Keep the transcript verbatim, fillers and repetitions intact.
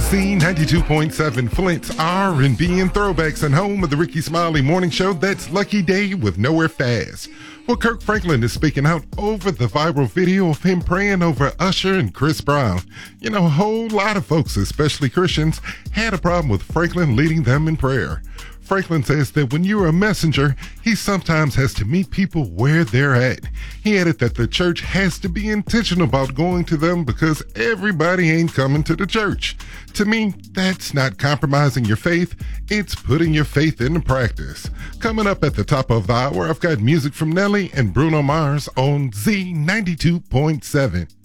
Z ninety-two point seven, Flint's R and B and throwbacks, and home of the Ricky Smiley Morning Show. That's Lucky Day with Nowhere Fast. Well, Kirk Franklin is speaking out over the viral video of him praying over Usher and Chris Brown. You know, a whole lot of folks, especially Christians, had a problem with Franklin leading them in prayer. Franklin says that when you're a messenger, he sometimes has to meet people where they're at. He added that the church has to be intentional about going to them because everybody ain't coming to the church. To me, that's not compromising your faith, it's putting your faith into practice. Coming up at the top of the hour, I've got music from Nelly and Bruno Mars on Z ninety-two point seven.